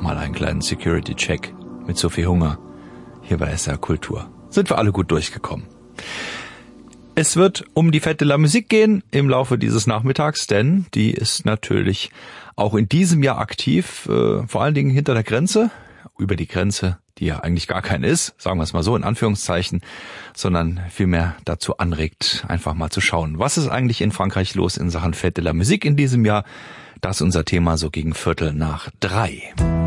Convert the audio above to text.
nochmal einen kleinen Security-Check mit Sophie Hunger hier bei SR Kultur. Sind wir alle gut durchgekommen. Es wird um die Fête de la Musique gehen im Laufe dieses Nachmittags, denn die ist natürlich auch in diesem Jahr aktiv, vor allen Dingen hinter der Grenze, über die Grenze, die ja eigentlich gar keine ist, sagen wir es mal so in Anführungszeichen, sondern vielmehr dazu anregt, einfach mal zu schauen, was ist eigentlich in Frankreich los in Sachen Fête de la Musique in diesem Jahr. Das ist unser Thema so gegen 2:45.